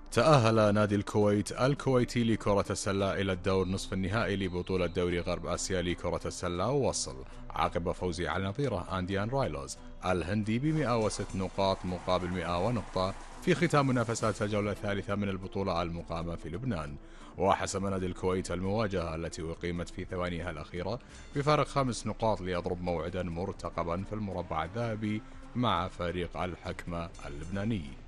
تأهل نادي الكويت الكويتي لكرة السلة إلى الدور نصف النهائي لبطولة دوري غرب آسيا لكرة السلة ووصل عقب فوزه على نظيره أنديان رايلوز الهندي ب106 نقاط مقابل 100 نقطة في ختام منافسات الجولة الثالثة من البطولة المقامة في لبنان. وحسم نادي الكويت المواجهة التي أقيمت في ثوانيها الأخيرة بفارق 5 نقاط ليضرب موعدا مرتقبا في المربع الذهبي مع فريق الحكمة اللبناني.